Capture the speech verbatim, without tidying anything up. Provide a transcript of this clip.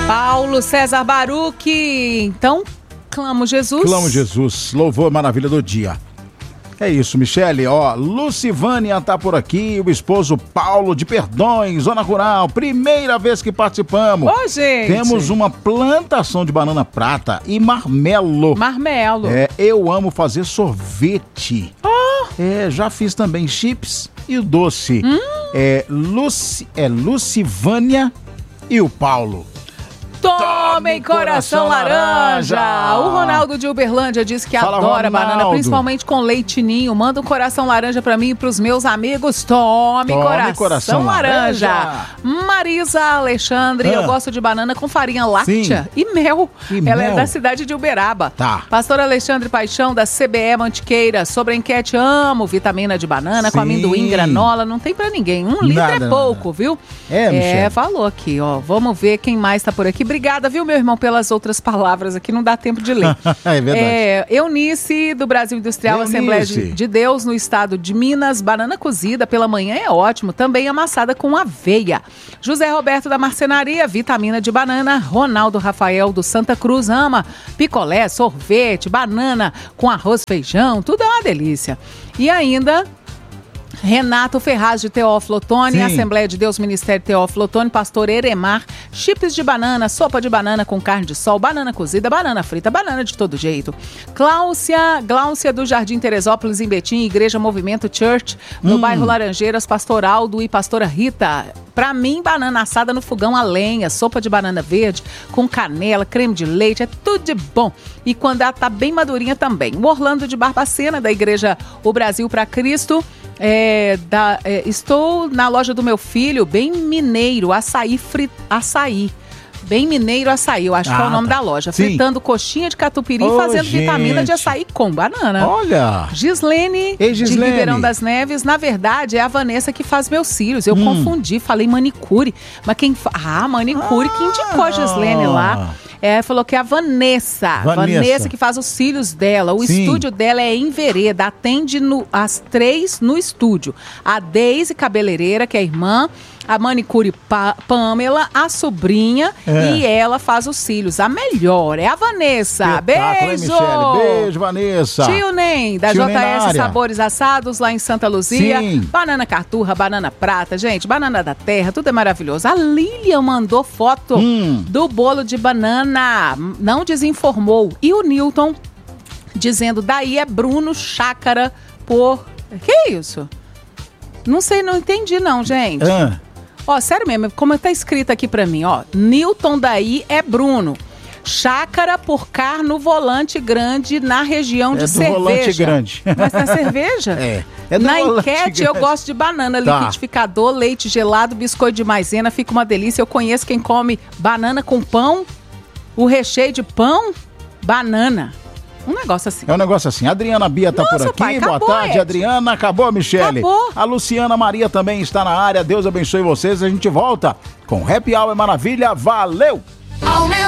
Paulo César Baruch, então, clamo Jesus. Clamo Jesus, louvor, maravilha do dia. É isso, Michele, ó, Lucivânia tá por aqui, o esposo Paulo de Perdões, Zona Rural, primeira vez que participamos. Ô, gente! Temos uma plantação de banana prata e marmelo. Marmelo. É, eu amo fazer sorvete. Oh. É, já fiz também chips e o doce. Hum. É, Luci, é Lucivânia e o Paulo. Tomem coração, coração laranja. laranja! O Ronaldo de Uberlândia disse que Fala, adora Ronaldo. banana, principalmente com leite ninho. Manda um coração laranja pra mim e pros meus amigos. Tome, Tome coração, coração laranja. laranja! Marisa Alexandre, ah. eu gosto de banana com farinha láctea Sim. e mel. E Ela mel. é da cidade de Uberaba. Tá. Pastor Alexandre Paixão, da C B E Mantiqueira. Sobre a enquete, amo vitamina de banana Sim. com amendoim, granola. Não tem pra ninguém. Um litro nada, é pouco, nada. viu? É, Michele. É, falou aqui, ó. Vamos ver quem mais tá por aqui. Obrigada, viu, meu irmão, pelas outras palavras aqui, não dá tempo de ler. É verdade. É, Eunice, do Brasil Industrial, Eunice. Assembleia de, de Deus, no estado de Minas, banana cozida pela manhã é ótimo, também amassada com aveia. José Roberto da Marcenaria, vitamina de banana. Ronaldo Rafael do Santa Cruz ama picolé, sorvete, banana com arroz, feijão, tudo é uma delícia. E ainda... Renato Ferraz de Teófilo Otoni, Assembleia de Deus, Ministério Teófilo Otoni, Pastor Eremar, chips de banana, sopa de banana com carne de sol, banana cozida, banana frita, banana de todo jeito. Cláudia, Gláucia do Jardim Teresópolis, em Betim, Igreja Movimento Church, no hum. bairro Laranjeiras, Pastor Aldo e Pastora Rita. Pra mim, banana assada no fogão a lenha, sopa de banana verde com canela, creme de leite, é tudo de bom. E quando ela tá bem madurinha também. O Orlando de Barbacena, da Igreja O Brasil para Cristo. É, da, é, estou na loja do meu filho, bem mineiro, açaí, frit, açaí. Bem mineiro açaí, eu acho ah, que é o nome tá. da loja. Sim. Fritando coxinha de catupiry e oh, fazendo gente. vitamina de açaí com banana. Olha! Gislene, Ei, Gislene, de Ribeirão das Neves. Na verdade, é a Vanessa que faz meus cílios. Eu hum. confundi, falei manicure. Mas quem... Fa... Ah, manicure, ah. quem indicou a Gislene lá? É, falou que é a Vanessa. Vanessa. Vanessa que faz os cílios dela. O Sim. estúdio dela é em Vereda. Atende no, as três no estúdio. A Deise Cabeleireira, que é a irmã. A manicure pa- Pamela, a sobrinha, é. e ela faz os cílios. A melhor é a Vanessa. Beijo! Hein, Beijo, Vanessa. Tio Nem, da Tio J S Sabores Assados, lá em Santa Luzia. Sim. Banana Carturra, banana prata. Gente, banana da terra, tudo é maravilhoso. A Lilian mandou foto hum. do bolo de banana. Não desinformou. E o Newton dizendo, daí é Bruno Chácara por... Que isso? Não sei, não entendi não, gente. Ah. Ó, sério mesmo, como tá escrito aqui pra mim, ó. Newton daí é Bruno. Chácara por car no volante grande na região é de do cerveja. Volante grande. Mas na cerveja? É. é do na enquete grande. Eu gosto de banana, tá. liquidificador, leite gelado, biscoito de maisena, fica uma delícia. Eu conheço quem come banana com pão, o recheio de pão, banana. Um negócio assim. É um negócio assim. A Adriana Bia tá Nossa, por aqui. pai, Boa acabou, tarde, Ed. Adriana. Acabou, Michele. Acabou. A Luciana Maria também está na área. Deus abençoe vocês. A gente volta com Happy Hour Maravilha. Valeu!